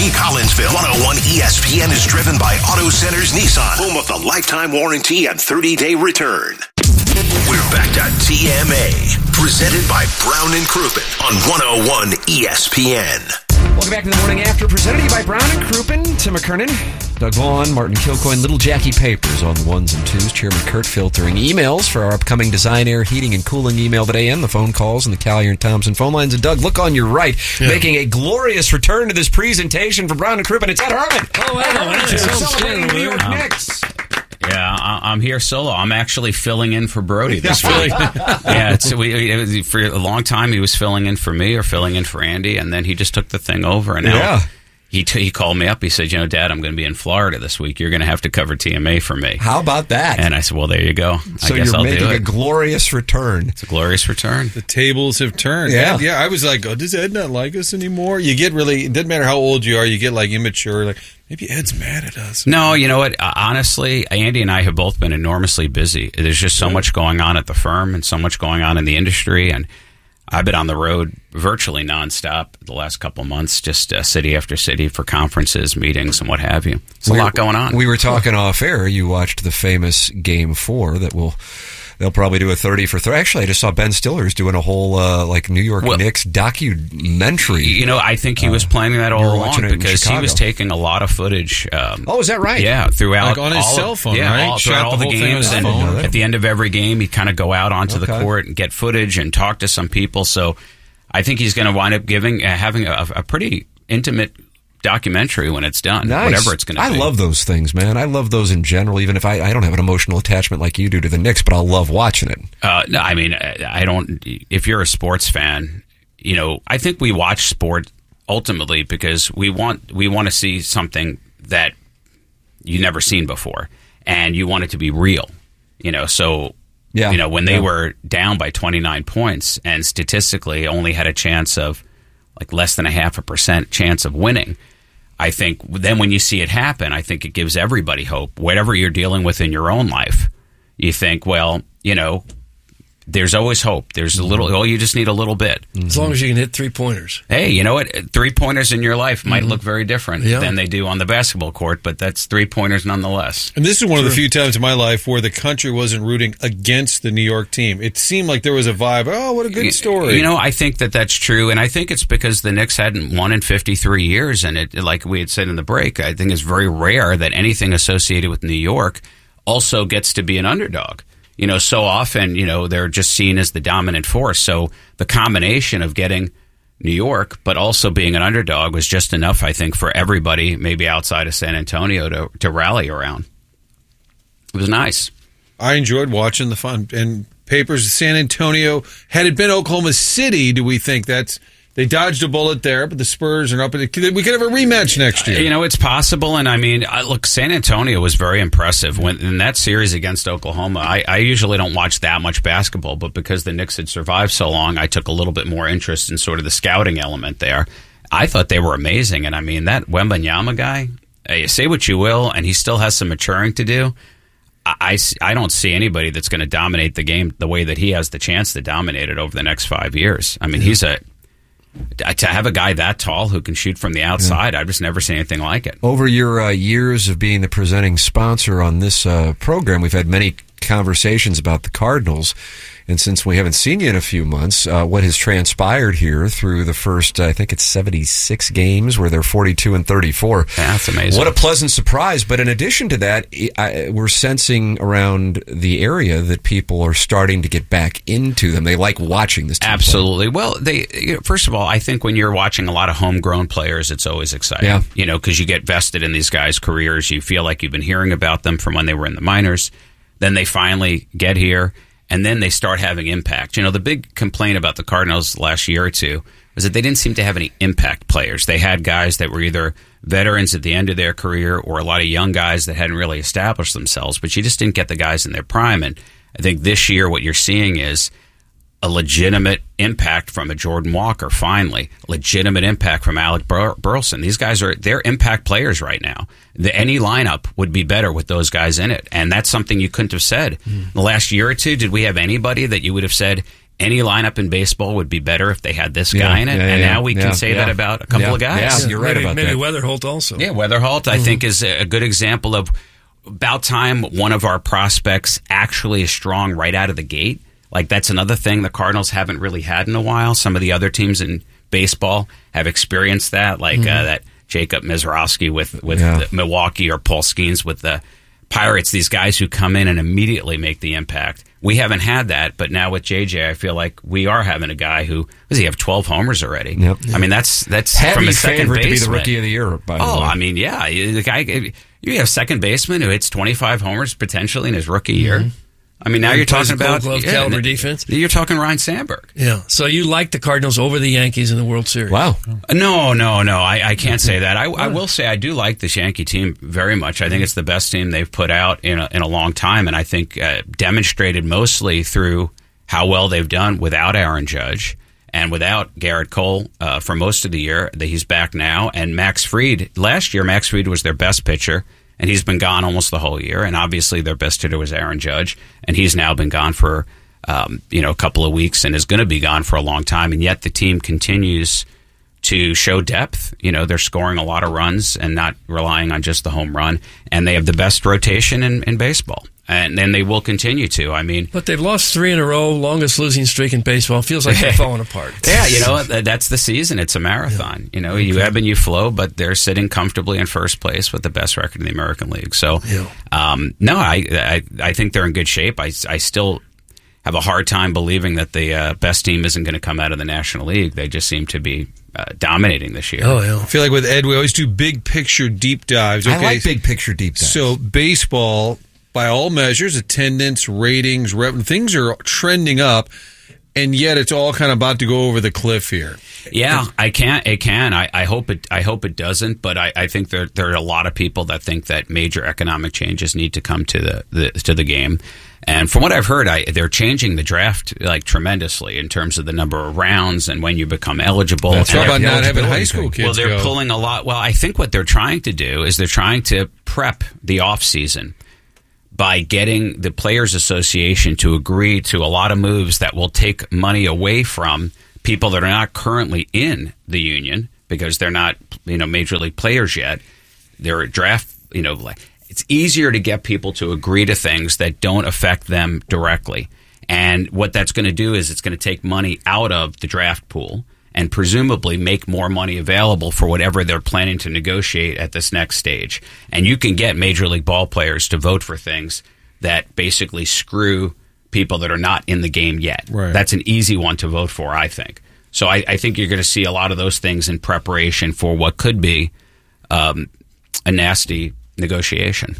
WSBT Collinsville. 101 ESPN is driven by Auto Centers Nissan, home of the lifetime warranty and 30-day return. We're back to TMA, presented by Brown and Crouppen on 101 ESPN. Welcome back to the Morning After, presented to you by Brown and Crouppen. Tim McKernan, Doug Vaughn, Martin Kilcoyne, Little Jackie Papers on the ones and twos. Chairman Kurt filtering emails for our upcoming Design, Air, Heating, and Cooling email today, and the phone calls and the Collier and Thompson phone lines. And Doug, look on your right, making a glorious return to this presentation for Brown and Crouppen. It's Ed Herman. Oh, Ed Herman. Celebrating New York Knicks. Yeah, I'm here solo. I'm actually filling in for Brody this week. Yeah, for a long time he was filling in for me or filling in for Andy, and then he just took the thing over. And now he called me up. He said, Dad, I'm going to be in Florida this week. You're going to have to cover TMA for me. How about that? And I said, well, there you go. So I guess I'll do it. you're making a glorious return. It's a glorious return. The tables have turned. Yeah. Yeah, I was like, does Ed not like us anymore? You get really, it doesn't matter how old you are, you get like immature, like, maybe Ed's mad at us. No, you know what? Honestly, Andy and I have both been enormously busy. There's just so much going on at the firm and so much going on in the industry. And I've been on the road virtually nonstop the last couple of months, just city after city for conferences, meetings, and what have you. There's a lot going on. We were talking off air. You watched the famous Game 4 that they'll probably do a 30 for 30. Actually, I just saw Ben Stiller's doing a whole New York Knicks documentary. I think he was planning that all along because he was taking a lot of footage. Is that right? Yeah, throughout on his cell phone, right? Throughout all the games, and at the end of every game, he'd kind of go out onto the court and get footage and talk to some people. So I think he's going to wind up having a pretty intimate documentary when it's done, whatever it's going to be. I love those things, man. I love those in general, even if I don't have an emotional attachment like you do to the Knicks, but I'll love watching it. No, I mean, I don't. If you're a sports fan, I think we watch sport ultimately because we want to see something that you've never seen before, and you want it to be real. So when they were down by 29 points and statistically only had a chance of like less than 0.5% chance of winning, I think then when you see it happen, I think it gives everybody hope. Whatever you're dealing with in your own life, you think, well, there's always hope. There's a little, you just need a little bit. As long as you can hit 3-pointers. Hey, you know what? 3-pointers in your life might look very different than they do on the basketball court, but that's 3-pointers nonetheless. And this is one of the few times in my life where the country wasn't rooting against the New York team. It seemed like there was a vibe, what a good story. I think that's true, and I think it's because the Knicks hadn't won in 53 years, and it, like we had said in the break, I think it's very rare that anything associated with New York also gets to be an underdog. So often, they're just seen as the dominant force. So the combination of getting New York, but also being an underdog was just enough, I think, for everybody, maybe outside of San Antonio, to rally around. It was nice. I enjoyed watching the fun. And Papers, San Antonio, had it been Oklahoma City, do we think they dodged a bullet there, but the Spurs are up. We could have a rematch next year. It's possible. And I mean, look, San Antonio was very impressive in that series against Oklahoma. I usually don't watch that much basketball, but because the Knicks had survived so long, I took a little bit more interest in sort of the scouting element there. I thought they were amazing. And I mean, that Wembanyama guy, say what you will, and he still has some maturing to do. I don't see anybody that's going to dominate the game the way that he has the chance to dominate it over the next 5 years. I mean, to have a guy that tall who can shoot from the outside, I've just never seen anything like it. Over your years of being the presenting sponsor on this program, we've had many conversations about the Cardinals. And since we haven't seen you in a few months, what has transpired here through the first, I think it's 76 games where they're 42-34. That's amazing. What a pleasant surprise. But in addition to that, we're sensing around the area that people are starting to get back into them. They like watching this team. Absolutely. Well, first of all, I think when you're watching a lot of homegrown players, it's always exciting. Yeah. Because you get vested in these guys' careers. You feel like you've been hearing about them from when they were in the minors. Then they finally get here. And then they start having impact. The big complaint about the Cardinals last year or two was that they didn't seem to have any impact players. They had guys that were either veterans at the end of their career or a lot of young guys that hadn't really established themselves, but you just didn't get the guys in their prime. And I think this year what you're seeing is a legitimate impact from a Jordan Walker, finally. Legitimate impact from Alec Burleson. These guys they're impact players right now. Any lineup would be better with those guys in it. And that's something you couldn't have said. The last year or two, did we have anybody that you would have said any lineup in baseball would be better if they had this guy in it. And now we can say that about a couple of guys. Yeah, you're right about maybe that. Weatherholt also. Yeah, Weatherholt, I think, is a good example of about time one of our prospects actually is strong right out of the gate. Like, that's another thing the Cardinals haven't really had in a while. Some of the other teams in baseball have experienced that, like that Jacob Mizrachi with Milwaukee, or Paul Skeens with the Pirates, these guys who come in and immediately make the impact. We haven't had that, but now with JJ, I feel like we are having a guy who, does he have 12 homers already? Yep. I mean, that's Heavy from a second favorite baseman. to be the rookie of the year, by the way. I mean, yeah. The guy, you have second baseman who hits 25 homers potentially in his rookie year. I mean, now you're talking about Gold Glove caliber defense. You're talking Ryan Sandberg. Yeah. So you like the Cardinals over the Yankees in the World Series? Wow. No. I can't say that. I will say I do like this Yankee team very much. I think it's the best team they've put out in a long time, and I think demonstrated mostly through how well they've done without Aaron Judge and without Garrett Cole for most of the year. That he's back now, and Max Fried. Last year, Max Fried was their best pitcher, and he's been gone almost the whole year. And obviously, their best hitter was Aaron Judge, and he's now been gone for a couple of weeks and is going to be gone for a long time. And yet, the team continues to show depth. They're scoring a lot of runs and not relying on just the home run. And they have the best rotation in baseball. And then they will continue to. I mean, but they've lost 3 in a row, longest losing streak in baseball. Feels like they're falling apart. Yeah, that's the season. It's a marathon. You ebb and you flow, but they're sitting comfortably in first place with the best record in the American League. So, no, I think they're in good shape. I still have a hard time believing that the best team isn't going to come out of the National League. They just seem to be dominating this year. Oh, yeah. I feel like with Ed, we always do big picture deep dives. Okay? I like big picture deep dives. So baseball, by all measures, attendance, ratings, things are trending up, and yet it's all kind of about to go over the cliff here. Yeah, it can. I hope it doesn't, but I think there are a lot of people that think that major economic changes need to come to the game. And from what I've heard, they're changing the draft like tremendously in terms of the number of rounds and when you become eligible. That's all about not having high school kids. Well, they're pulling a lot. Well, I think what they're trying to do is they're trying to prep the off season by getting the Players Association to agree to a lot of moves that will take money away from people that are not currently in the union because they're not, major league players yet. They're draft, it's easier to get people to agree to things that don't affect them directly. And what that's going to do is it's going to take money out of the draft pool and presumably make more money available for whatever they're planning to negotiate at this next stage. And you can get Major League ball players to vote for things that basically screw people that are not in the game yet. Right. That's an easy one to vote for, I think. So I think you're going to see a lot of those things in preparation for what could be a nasty negotiation.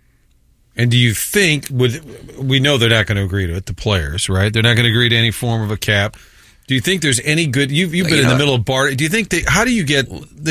And do you think, we know they're not going to agree to it, the players, right? They're not going to agree to any form of a cap. Do you think there's any good? You've been in the middle of bar. Do you think how do you get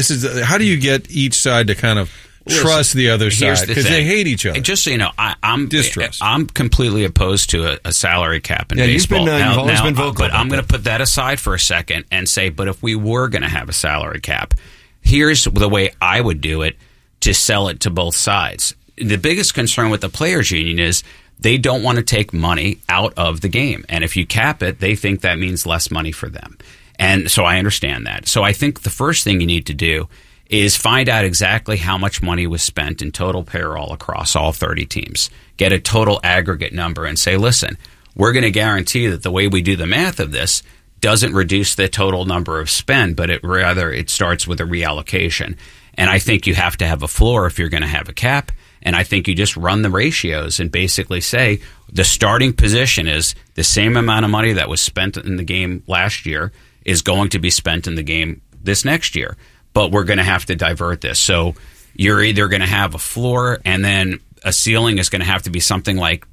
each side to kind of trust the other side because they hate each other? Just so you know, I'm completely opposed to a salary cap in baseball. You've always been vocal. But I'm going to put that aside for a second and say, but if we were going to have a salary cap, here's the way I would do it to sell it to both sides. The biggest concern with the players' union is they don't want to take money out of the game. And if you cap it, they think that means less money for them. And so I understand that. So I think the first thing you need to do is find out exactly how much money was spent in total payroll across all 30 teams. Get a total aggregate number and say, listen, we're going to guarantee that the way we do the math of this doesn't reduce the total number of spend, but it starts with a reallocation. And I think you have to have a floor if you're going to have a cap. And I think you just run the ratios and basically say the starting position is the same amount of money that was spent in the game last year is going to be spent in the game this next year. But we're going to have to divert this. So you're either going to have a floor and then a ceiling is going to have to be something like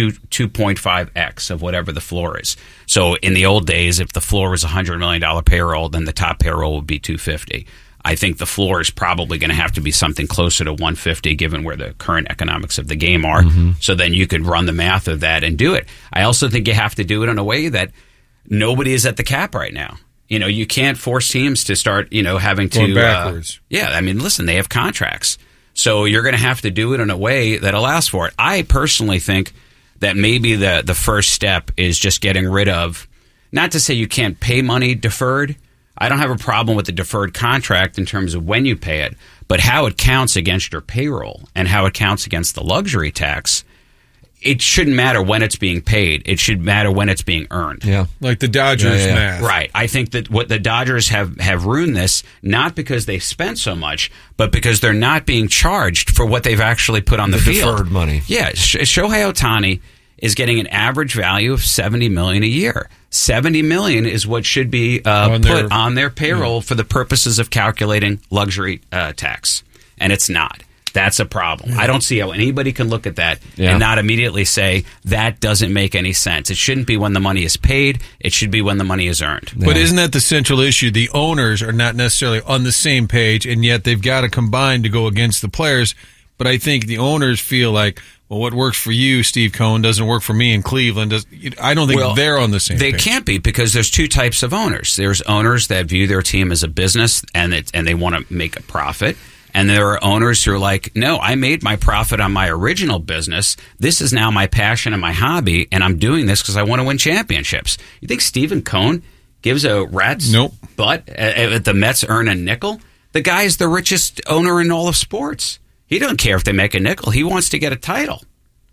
2.5x of whatever the floor is. So in the old days, if the floor was $100 million payroll, then the top payroll would be $250. I think the floor is probably going to have to be something closer to $150 given where the current economics of the game are. Mm-hmm. So then you could run the math of that and do it. I also think you have to do it in a way that nobody is at the cap right now. You can't force teams to start, having to going backwards. Listen, they have contracts. So you're going to have to do it in a way that allows for it. I personally think that maybe the first step is just getting rid of not to say you can't pay money deferred. I don't have a problem with the deferred contract in terms of when you pay it, but how it counts against your payroll and how it counts against the luxury tax, it shouldn't matter when it's being paid. It should matter when it's being earned. Yeah. Like the Dodgers math. Right. I think that what the Dodgers have ruined this, not because they spent so much, but because they're not being charged for what they've actually put on the field. Deferred money. Yeah. Shohei Ohtani is getting an average value of $70 million a year. $70 million is what should be put on their payroll for the purposes of calculating luxury tax. And it's not. That's a problem. I don't see how anybody can look at that and not immediately say that doesn't make any sense. It shouldn't be when the money is paid. It should be when the money is earned. Yeah. But isn't that the central issue? The owners are not necessarily on the same page, and yet they've got to combine to go against the players. But I think the owners feel like, well, what works for you, Steve Cohen, doesn't work for me in Cleveland. I don't think they're on the same page. They can't be, because there's two types of owners. There's owners that view their team as a business and they want to make a profit. And there are owners who are like, no, I made my profit on my original business. This is now my passion and my hobby, and I'm doing this because I want to win championships. You think Stephen Cohen gives a rat's butt if the Mets earn a nickel? The guy's the richest owner in all of sports. He doesn't care if they make a nickel. He wants to get a title.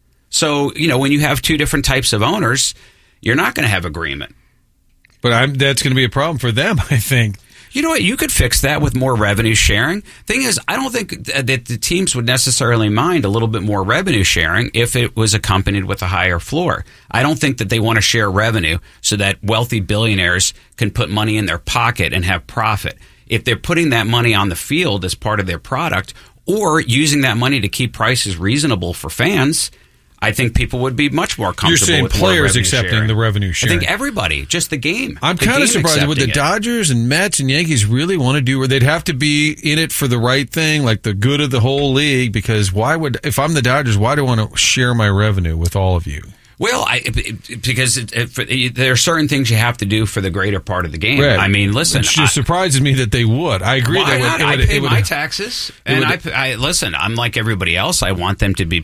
So, when you have two different types of owners, you're not going to have agreement. But that's going to be a problem for them, I think. You know what? You could fix that with more revenue sharing. Thing is, I don't think that the teams would necessarily mind a little bit more revenue sharing if it was accompanied with a higher floor. I don't think that they want to share revenue so that wealthy billionaires can put money in their pocket and have profit. If they're putting that money on the field as part of their product or using that money to keep prices reasonable for fans, I think people would be much more comfortable with You're saying with players accepting the revenue sharing. I think everybody, just the game. I'm kind of surprised. Would the Dodgers and Mets and Yankees really want to do where they'd have to be in it for the right thing, like the good of the whole league? Because if I'm the Dodgers, why do I want to share my revenue with all of you? Well, because there are certain things you have to do for the greater part of the game. Right. I mean, listen. It just surprises me that they would. I agree. Why not? I pay my taxes. And I listen, I'm like everybody else. I want them to be,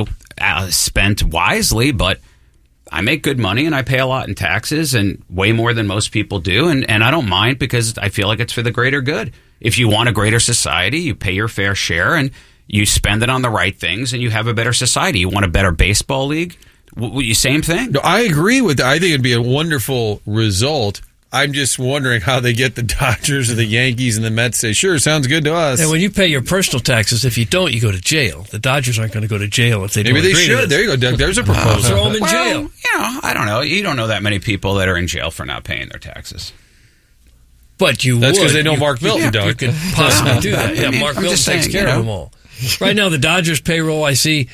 spent wisely, but I make good money and I pay a lot in taxes and way more than most people do. And I don't mind because I feel like it's for the greater good. If you want a greater society, you pay your fair share and you spend it on the right things and you have a better society. You want a better baseball league? Same thing. No, I agree with that. I think it'd be a wonderful result. I'm just wondering how they get the Dodgers or the Yankees and the Mets say, sure, sounds good to us. And when you pay your personal taxes, if you don't, you go to jail. The Dodgers aren't going to go to jail if they don't Maybe they agree to should. this. There you go, Doug. There's a proposal. Throw them in jail. I don't know. You don't know that many people that are in jail for not paying their taxes. But you That's would. because they know Mark Milton, Doug. You could possibly do that. Yeah, Mark Milton takes care of them all. Right now, the Dodgers payroll, I see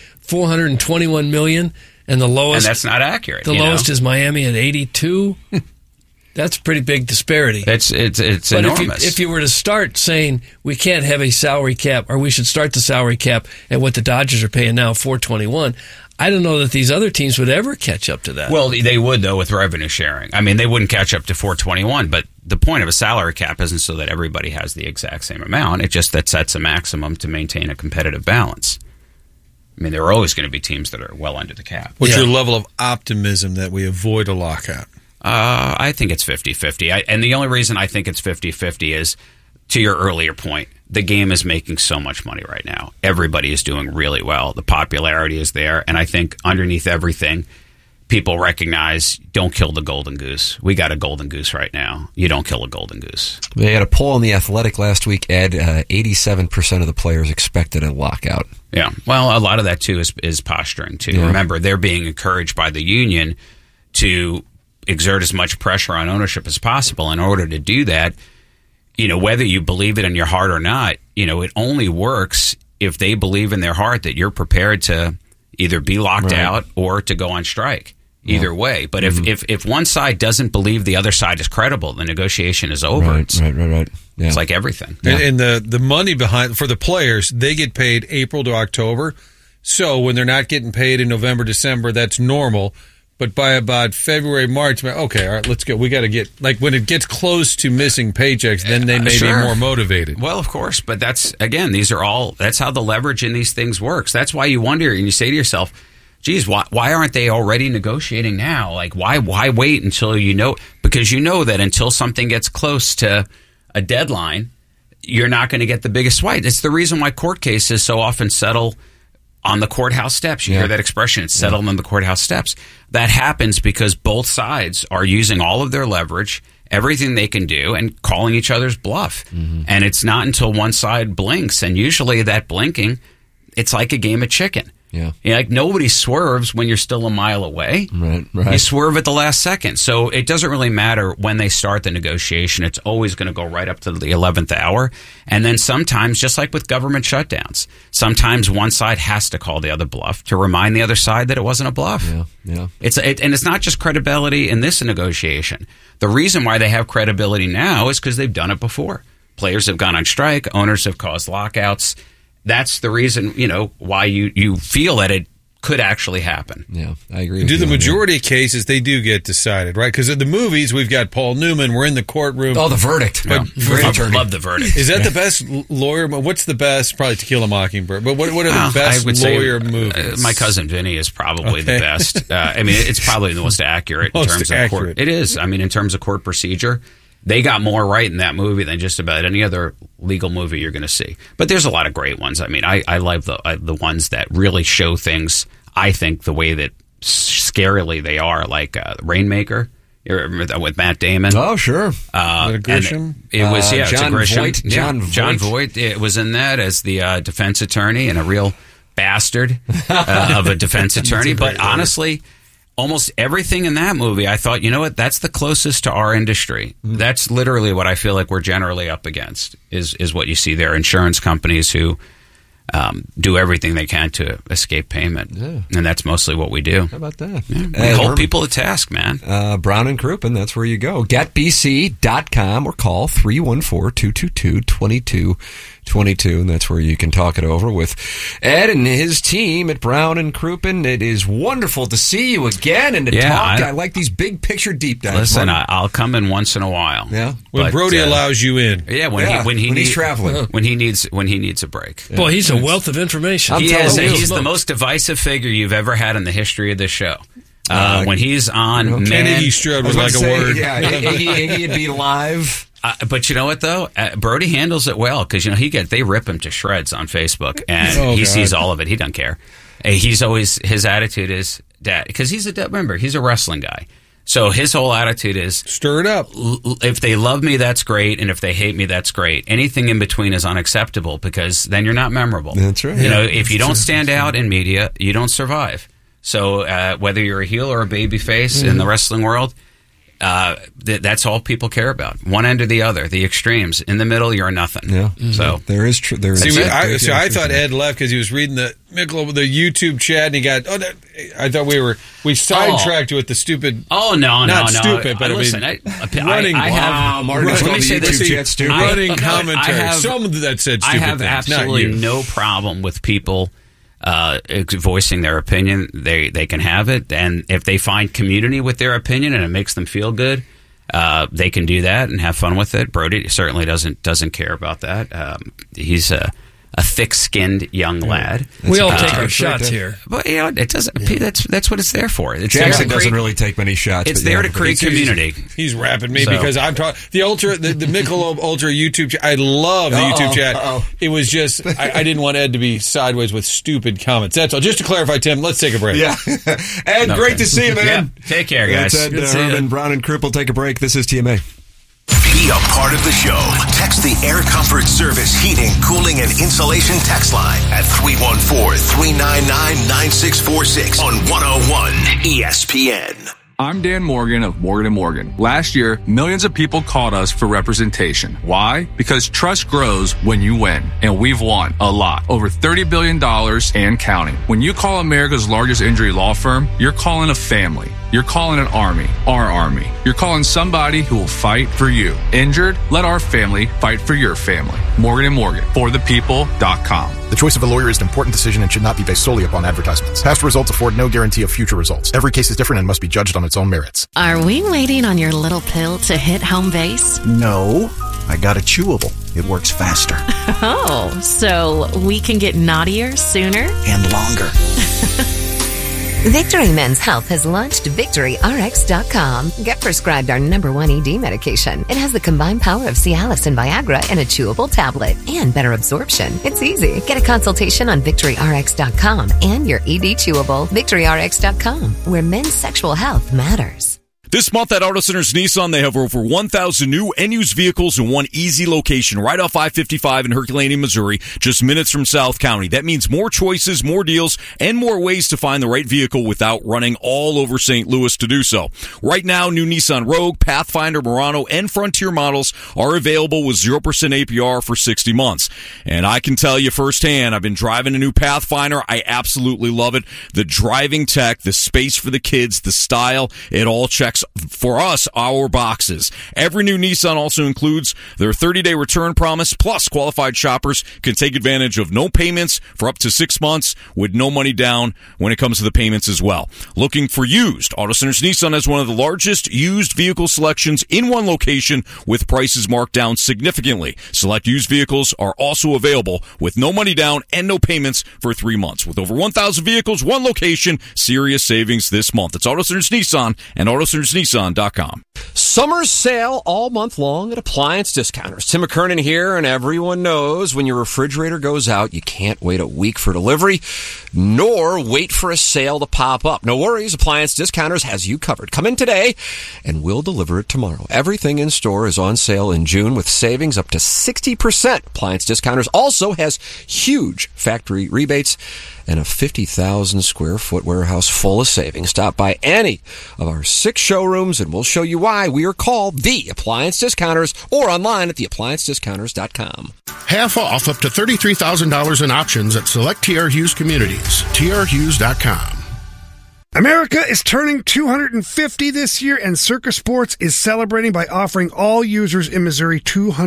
$421 million. And the lowest, and that's not accurate. The lowest is Miami at 82. That's a pretty big disparity. It's but enormous. If you were to start saying we can't have a salary cap, or we should start the salary cap at what the Dodgers are paying now, $421, I don't know that these other teams would ever catch up to that. Well, they would, though, with revenue sharing. I mean, they wouldn't catch up to $421, but the point of a salary cap isn't so that everybody has the exact same amount. It just that sets a maximum to maintain a competitive balance. I mean, there are always going to be teams that are well under the cap. What's your level of optimism that we avoid a lockout? I think it's 50-50. And the only reason I think it's 50-50 is, to your earlier point, the game is making so much money right now. Everybody is doing really well. The popularity is there. And I think underneath everything, people recognize, don't kill the golden goose. We got a golden goose right now. You don't kill a golden goose. They had a poll on The Athletic last week, Ed. 87% of the players expected a lockout. Yeah. Well, a lot of that, too, is posturing, too. Yeah. Remember, they're being encouraged by the union to exert as much pressure on ownership as possible. In order to do that, whether you believe it in your heart or not, it only works if they believe in their heart that you're prepared to either be locked out or to go on strike. Either way. But if one side doesn't believe the other side is credible, the negotiation is over. Right. Yeah. It's like everything. Yeah. And the money behind for the players, they get paid April to October. So when they're not getting paid in November, December, that's normal. But by about February, March, okay, all right, let's go. We got to get, when it gets close to missing paychecks, then they may be more motivated. Well, of course. But that's how the leverage in these things works. That's why you wonder and you say to yourself, geez, why aren't they already negotiating now? Why wait until because you know that until something gets close to a deadline, you're not going to get the biggest fight. It's the reason why court cases so often settle on the courthouse steps. You hear that expression, it's settled on the courthouse steps. That happens because both sides are using all of their leverage, everything they can do, and calling each other's bluff. And it's not until one side blinks, and usually that blinking, it's like a game of chicken. Yeah. Like nobody swerves when you're still a mile away. Right. You swerve at the last second. So it doesn't really matter when they start the negotiation. It's always going to go right up to the 11th hour. And then sometimes, just like with government shutdowns, sometimes one side has to call the other bluff to remind the other side that it wasn't a bluff. Yeah. And it's not just credibility in this negotiation. The reason why they have credibility now is because they've done it before. Players have gone on strike. Owners have caused lockouts. That's the reason, why you feel that it could actually happen. Yeah, I agree. Do the majority of cases, they do get decided, right? Because in the movies, we've got Paul Newman. We're in the courtroom. Oh, the verdict. I love the verdict. Is that the best lawyer? What's the best? Probably To Kill a Mockingbird. But what are the best lawyer movies? My Cousin Vinny is probably the best. It's probably the most accurate in terms of court. It is. In terms of court procedure. They got more right in that movie than just about any other legal movie you're going to see. But there's a lot of great ones. I love the ones that really show things, I think, the way that scarily they are, like Rainmaker with Matt Damon. Oh, sure. Grisham? It was, John Voight. John Voight. It was in that as the defense attorney and a real bastard of a defense attorney. But honestly, almost everything in that movie, I thought, you know what, that's the closest to our industry. That's literally what I feel like we're generally up against, is what you see there. Insurance companies who do everything they can to escape payment. Yeah. And that's mostly what we do. How about that? Yeah. We hold people to task, man. Brown and Crouppen, that's where you go. GetBC.com or call 314-222-2222, and that's where you can talk it over with Ed and his team at Brown and Crouppen. It is wonderful to see you again and to talk. I like these big picture deep dives. Listen, I'll come in once in a while. Yeah, when Brody allows you in. Yeah, when he's traveling, when he needs a break. Yeah. Boy, he's a wealth of information. He's the most divisive figure you've ever had in the history of this show. When he's on, Kennedy Strode was like a word. Yeah, Iggy'd be live. But you know what, though? Brody handles it well because, they rip him to shreds on Facebook, and he sees all of it. He doesn't care. He's always, his attitude is, because he's a wrestling guy. So his whole attitude is, stir it up. If they love me, that's great. And if they hate me, that's great. Anything in between is unacceptable because then you're not memorable. That's right. If you don't stand out in media, you don't survive. So whether you're a heel or a baby face in the wrestling world, that's all people care about. One end or the other, the extremes. In the middle, you're nothing. Yeah. So there is true. I thought Ed left because he was reading the YouTube chat, and he got. I thought we sidetracked with the stupid. Oh no, not stupid, but listen. Running. Let me say this: YouTube chat stupid. Running commentary. Some that said stupid. I have absolutely no problem with people voicing their opinion. They can have it, and if they find community with their opinion and it makes them feel good, they can do that and have fun with it. Brody certainly doesn't care about that. He's a thick-skinned young lad. We all take our shots here, but it doesn't. That's what it's there for. Jackson doesn't really take many shots. It's there to create community. He's rapping me because I'm talking the Michelob Ultra YouTube chat. I love the YouTube chat. It was just I didn't want Ed to be sideways with stupid comments. That's all. Just to clarify, Tim, let's take a break. Yeah, Ed, great to see you, man. Yeah. Take care, guys. That's Ed Herman, Brown and Crouppen. Take a break. This is TMA. Be a part of the show. Text the Air Comfort Service Heating, Cooling, and Insulation text line at 314-399-9646 on 101 ESPN. I'm Dan Morgan of Morgan & Morgan. Last year, millions of people called us for representation. Why? Because trust grows when you win. And we've won a lot. Over $30 billion and counting. When you call America's largest injury law firm, you're calling a family. You're calling an army. Our army. You're calling somebody who will fight for you. Injured? Let our family fight for your family. Morgan & Morgan. ForThePeople.com. The choice of a lawyer is an important decision and should not be based solely upon advertisements. Past results afford no guarantee of future results. Every case is different and must be judged on its own merits. Are we waiting on your little pill to hit home base? No, I got a chewable. It works faster. Oh, so we can get naughtier sooner? And longer. Victory Men's Health has launched VictoryRx.com. Get prescribed our #1 ED medication. It has the combined power of Cialis and Viagra in a chewable tablet and better absorption. It's easy. Get a consultation on VictoryRx.com and your ED chewable. VictoryRx.com, where men's sexual health matters. This month at Auto Centers Nissan, they have over 1,000 new and used vehicles in one easy location right off I-55 in Herculaneum, Missouri, just minutes from South County. That means more choices, more deals, and more ways to find the right vehicle without running all over St. Louis to do so. Right now, new Nissan Rogue, Pathfinder, Murano, and Frontier models are available with 0% APR for 60 months. And I can tell you firsthand, I've been driving a new Pathfinder. I absolutely love it. The driving tech, the space for the kids, the style, it all checks for us, our boxes. Every new Nissan also includes their 30-day return promise, plus qualified shoppers can take advantage of no payments for up to 6 months with no money down when it comes to the payments as well. Looking for used? Auto Centers Nissan has one of the largest used vehicle selections in one location with prices marked down significantly. Select used vehicles are also available with no money down and no payments for 3 months. With over 1,000 vehicles, one location, serious savings this month. It's Auto Centers Nissan and AutoCentersNissan.com. Summer sale all month long at Appliance Discounters. Tim McKernan here, and everyone knows when your refrigerator goes out, you can't wait a week for delivery, nor wait for a sale to pop up. No worries, Appliance Discounters has you covered. Come in today, and we'll deliver it tomorrow. Everything in store is on sale in June with savings up to 60%. Appliance Discounters also has huge factory rebates and a 50,000 square foot warehouse full of savings. Stop by any of our 6 showrooms and we'll show you why we are called the Appliance Discounters, or online at theappliancediscounters.com. Half off up to $33,000 in options at select TR Hughes communities. trhughes.com. America is turning 250 this year, and Circa Sports is celebrating by offering all users in Missouri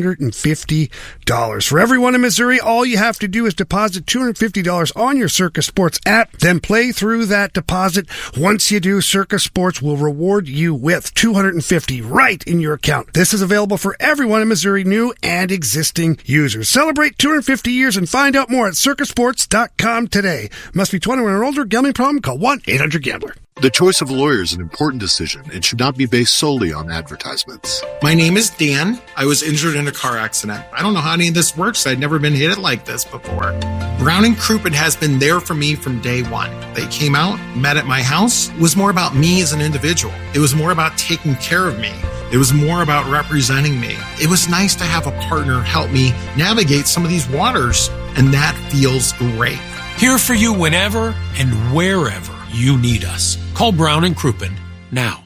$250. For everyone in Missouri, all you have to do is deposit $250 on your Circa Sports app, then play through that deposit. Once you do, Circa Sports will reward you with $250 right in your account. This is available for everyone in Missouri, new and existing users. Celebrate 250 years and find out more at circasports.com today. Must be 21 or older. Gambling problem? Call 1-800-GAMBLER. The choice of lawyer is an important decision and should not be based solely on advertisements. My name is Dan. I was injured in a car accident. I don't know how any of this works. I'd never been hit like this before. Brown & Crouppen has been there for me from day one. They came out, met at my house. It was more about me as an individual. It was more about taking care of me. It was more about representing me. It was nice to have a partner help me navigate some of these waters, and that feels great. Here for you whenever and wherever you need us. Call Brown & Crouppen now.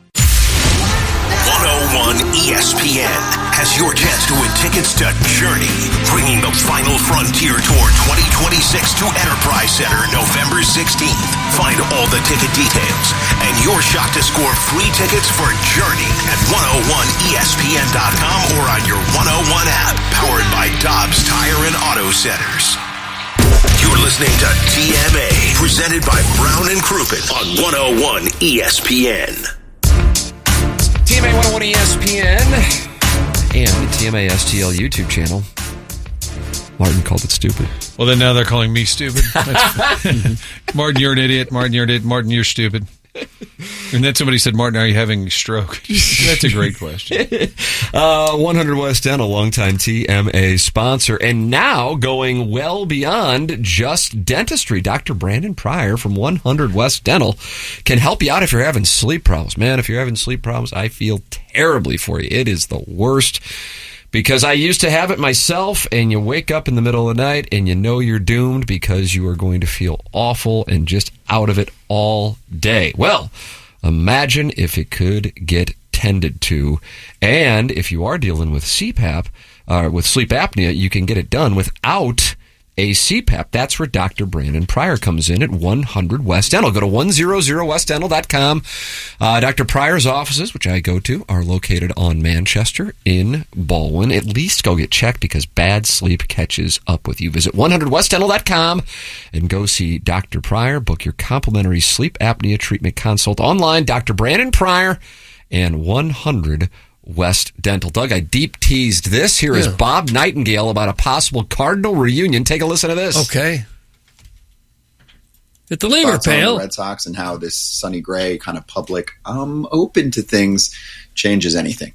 101 ESPN has your chance to win tickets to Journey, bringing the final frontier tour 2026 to Enterprise Center November 16th. Find all the ticket details and your shot to score free tickets for Journey at 101ESPN.com or on your 101 app, powered by Dobbs Tire and Auto Centers. You're listening to TMA, presented by Brown & Crouppen on 101 ESPN. TMA 101 ESPN and the TMA STL YouTube channel. Martin called it stupid. Well, then now they're calling me stupid. Martin, you're an idiot. Martin, you're an idiot. Martin, you're stupid. And then somebody said, Martin, are you having a stroke? That's a great question. 100 West Dental, longtime TMA sponsor, and now going well beyond just dentistry. Dr. Brandon Pryor from 100 West Dental can help you out if you're having sleep problems. Man, if you're having sleep problems, I feel terribly for you. It is the worst. Because I used to have it myself, and you wake up in the middle of the night and you know you're doomed because you are going to feel awful and just out of it all day. Well, imagine if it could get tended to. And if you are dealing with CPAP, with sleep apnea, you can get it done without a CPAP. That's where Dr. Brandon Pryor comes in at 100 West Dental. Go to 100westdental.com. Dr. Pryor's offices, which I go to, are located on Manchester in Baldwin. At least go get checked because bad sleep catches up with you. Visit 100westdental.com and go see Dr. Pryor. Book your complimentary sleep apnea treatment consult online. Dr. Brandon Pryor and 100 West Dental. Doug, I deep teased this. Here is Bob Nightingale about a possible Cardinal reunion. Take a listen to this. Okay. At the Lever Pail. The Red Sox and how this Sonny Gray kind of public, open to things changes anything.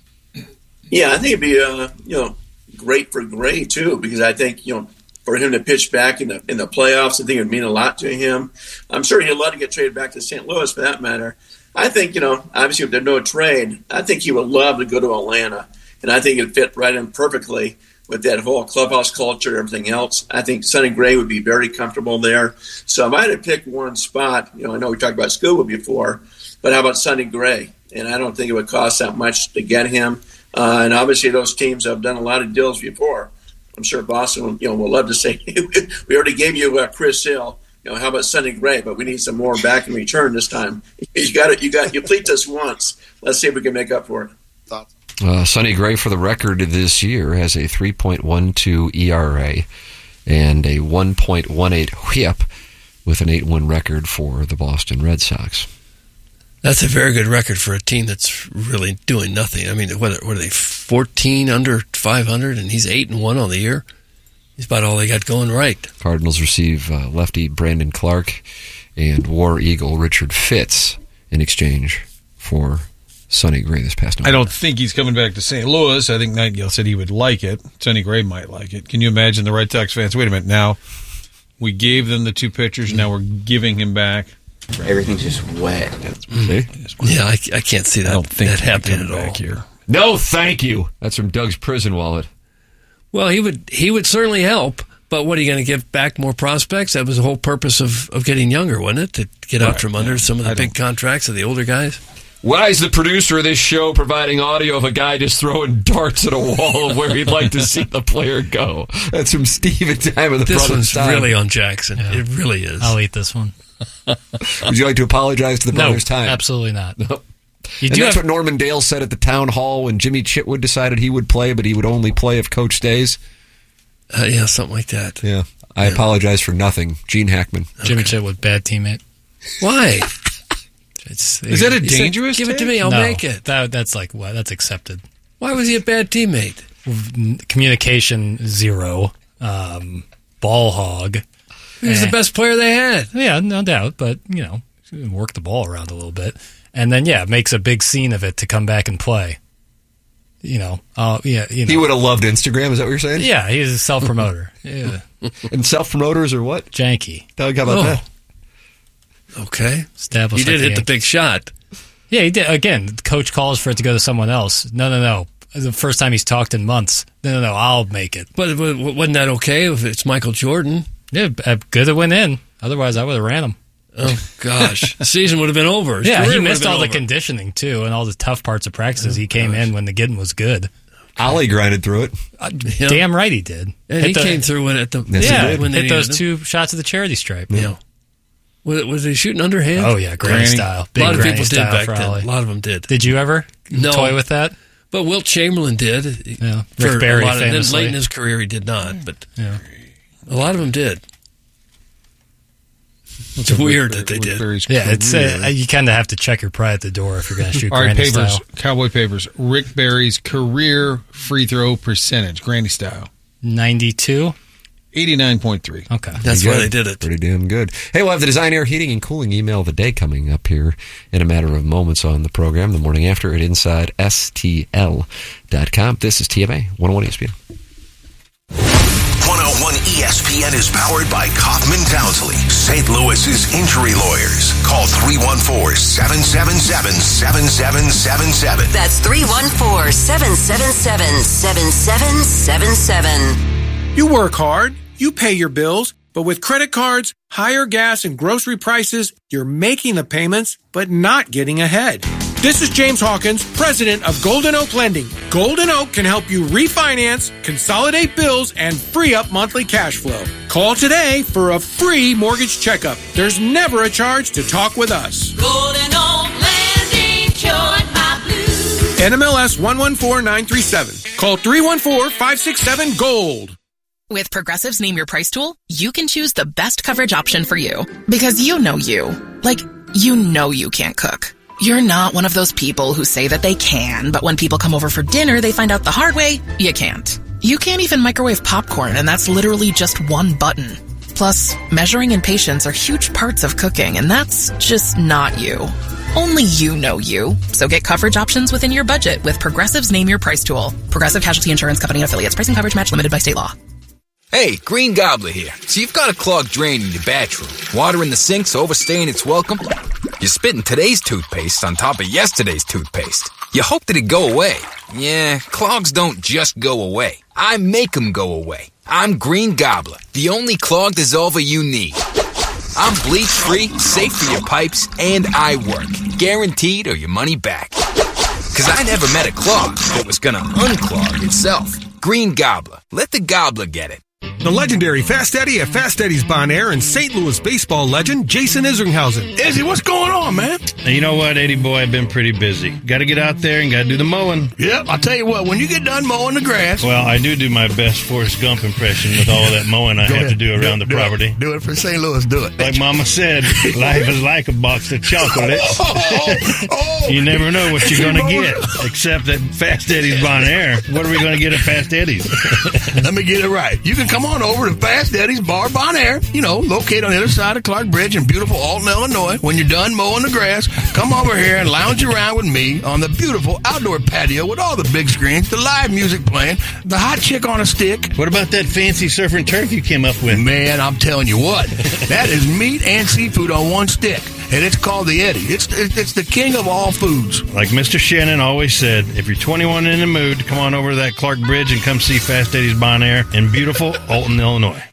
Yeah, I think it'd be great for Gray too, because I think for him to pitch back in the playoffs, I think it would mean a lot to him. I'm sure he'd love to get traded back to St. Louis for that matter. I think obviously if there's no trade, I think he would love to go to Atlanta, and I think it'd fit right in perfectly with that whole clubhouse culture and everything else. I think Sonny Gray would be very comfortable there. So if I had to pick one spot, I know we talked about Scuba before, but how about Sonny Gray? And I don't think it would cost that much to get him. And obviously those teams have done a lot of deals before. I'm sure Boston will love to say, we already gave you Chris Hill. How about Sonny Gray? But we need some more back in return this time. You plead us once. Let's see if we can make up for it. Thoughts? Sonny Gray, for the record, this year has a 3.12 ERA and a 1.18 WHIP with an 8-1 record for the Boston Red Sox. That's a very good record for a team that's really doing nothing. I mean, what are they, 14 under 500, and he's 8-1 on the year? He's about all they got going right. Cardinals receive lefty Brandon Clark and War Eagle Richard Fitz in exchange for Sonny Gray this past November. I don't think he's coming back to St. Louis. I think Nightingale said he would like it. Sonny Gray might like it. Can you imagine the Red Sox fans? Wait a minute. Now, we gave them the two pitchers. Now we're giving him back. Everything's just wet. Yeah, I can't see that, that happening at all. Here. No, thank you. That's from Doug's prison wallet. Well, he would certainly help, but what are you going to give back more prospects? That was the whole purpose of getting younger, wasn't it? To get out from under some of the big contracts of the older guys. Why is the producer of this show providing audio of a guy just throwing darts at a wall of where he'd like to see the player go? That's from Steve at Time of the This Brothers. one's really on Jackson. Yeah. It really is. I'll eat this one. Would you like to apologize to the Brothers' Time? Absolutely not. No. That's what Norman Dale said at the town hall when Jimmy Chitwood decided he would play, but he would only play if Coach stays. Yeah, something like that. Yeah. I apologize for nothing. Gene Hackman. Jimmy Chitwood, bad teammate. Why? Is that a dangerous Give it to me, I'll make it. That's accepted. Why was he a bad teammate? Communication, zero. Ball hog. He was the best player they had. Yeah, no doubt, but, work the ball around a little bit. And then, makes a big scene of it to come back and play. He would have loved Instagram, is that what you're saying? Yeah, he's a self-promoter. Yeah. And self-promoters are what? Janky. Doug, how about that? Okay. Established. He did hit the big shot. Yeah, he did. Again, the coach calls for it to go to someone else. No. The first time he's talked in months. No, I'll make it. But wasn't that okay if it's Michael Jordan? Yeah, good to win in. Otherwise, I would have ran him. Oh, gosh. The season would have been over. Yeah, he missed all the conditioning, too, and all the tough parts of practices. He came in when the getting was good. Ollie grinded through it. Damn right he did. And he came through when hit those two shots of the charity stripe. Yeah. Was he shooting underhand? Oh, yeah, granny style. Big a lot of granny people did style back for then. Ollie. A lot of them did. Did you ever toy with that? But Wilt Chamberlain did. Yeah. Rick Barry famously. Late in his career, he did not. But a lot of them did. It's weird that they did. Yeah, it's you kind of have to check your pride at the door if you're going to shoot all right, granny papers, style. Cowboy Papers. Rick Barry's career free throw percentage, granny style. 92? 89.3. Okay. That's why they did it. Pretty damn good. Hey, we'll have the Design, Air, Heating, and Cooling email of the day coming up here in a matter of moments on the program, the morning after at InsideSTL.com. This is TMA 101 ESPN. 101 ESPN is powered by Kaufman Townsley, St. Louis's injury lawyers. Call 314-777-7777. That's 314-777-7777. You work hard, you pay your bills, but with credit cards, higher gas and grocery prices, you're making the payments, but not getting ahead. This is James Hawkins, president of Golden Oak Lending. Golden Oak can help you refinance, consolidate bills, and free up monthly cash flow. Call today for a free mortgage checkup. There's never a charge to talk with us. Golden Oak Lending cured my blues. NMLS 114937. Call 314-567-GOLD. With Progressive's Name Your Price tool, you can choose the best coverage option for you. Because you know you. Like, you know you can't cook. You're not one of those people who say that they can, but when people come over for dinner, they find out the hard way, you can't. You can't even microwave popcorn, and that's literally just one button. Plus, measuring and patience are huge parts of cooking, and that's just not you. Only you know you. So get coverage options within your budget with Progressive's Name Your Price tool. Progressive Casualty Insurance Company and Affiliates. Price and coverage match limited by state law. Hey, Green Gobbler here. So you've got a clogged drain in your bathroom. Water in the sink's overstaying its welcome. You're spitting today's toothpaste on top of yesterday's toothpaste. You hope that it go away. Yeah, clogs don't just go away. I make them go away. I'm Green Gobbler, the only clog dissolver you need. I'm bleach-free, safe for your pipes, and I work. Guaranteed or your money back. 'Cause I never met a clog that was gonna unclog itself. Green Gobbler. Let the gobbler get it. The legendary Fast Eddie at Fast Eddie's Bon Air and St. Louis baseball legend Jason Isringhausen. Izzy, what's going on, man? You know what, Eddie boy, I've been pretty busy. Got to get out there and got to do the mowing. Yep, I'll tell you what, when you get done mowing the grass... Well, I do my best Forrest Gump impression with all that mowing I have to do around the property. Do it for St. Louis, do it. Like Mama said, life is like a box of chocolates. You never know what you're going to get, except at Fast Eddie's Bon Air. What are we going to get at Fast Eddie's? Let me get it right. You can come on over to Fast Eddie's Bar Bon Air, located on the other side of Clark Bridge in beautiful Alton, Illinois. When you're done mowing the grass, come over here and lounge around with me on the beautiful outdoor patio with all the big screens, the live music playing, the hot chick on a stick. What about that fancy surf and turf you came up with? Man, I'm telling you what, that is meat and seafood on one stick. And it's called the Eddie. It's the king of all foods. Like Mr. Shannon always said, if you're 21 and in the mood, come on over to that Clark Bridge and come see Fast Eddie's Bon Air in beautiful Alton, Illinois.